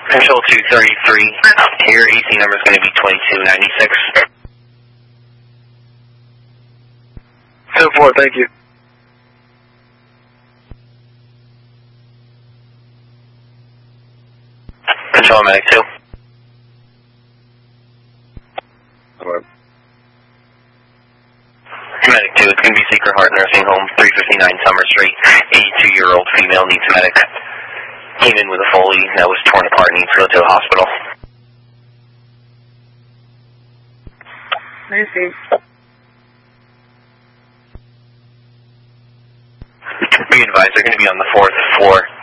Control 233, your AC number is going to be 2296. 10-4, thank you. Control Medic 2. Alright. Medic 2, it's going to be Sacred Heart Nursing Home, 359 Summer Street. 82-year-old female needs medic. Came in with a Foley that was torn apart and needs to go to the hospital. I see. Be advised, they're going to be on the 4th floor.